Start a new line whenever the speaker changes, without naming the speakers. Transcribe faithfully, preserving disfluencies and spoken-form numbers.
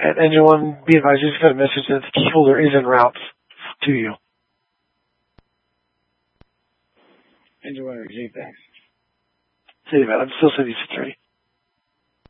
And Engine one, be advised, you just got a message that the key holder is en route to you. Engine one, receive, thanks. Say that, I'm still sending you security.